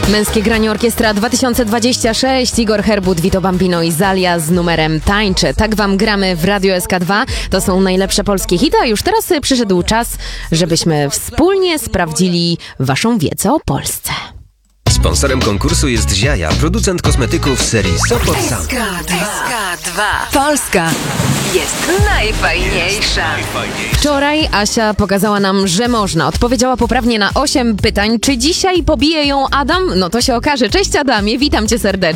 Męskie granie orkiestra 2026, Igor Herbut, Vito Bambino i Zalia z numerem Tańczę. Tak wam gramy w Radio SK2. To są najlepsze polskie hity, a już teraz przyszedł czas, żebyśmy wspólnie sprawdzili waszą wiedzę o Polsce. Sponsorem konkursu jest Ziaja, producent kosmetyków serii Sopot Sam. SK2. Polska jest najfajniejsza. Wczoraj Asia pokazała nam, że można. Odpowiedziała poprawnie na 8 pytań. Czy dzisiaj pobije ją Adam? No to się okaże. Cześć Adamie, witam cię serdecznie.